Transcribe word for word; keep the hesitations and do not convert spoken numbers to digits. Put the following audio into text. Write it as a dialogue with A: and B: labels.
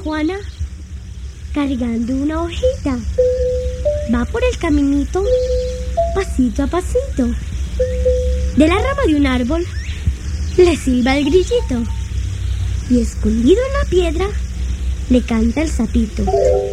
A: Juana cargando una hojita. Va por el caminito, pasito a pasito. De la rama de un árbol le silba el grillito y escondido en la piedra le canta el sapito.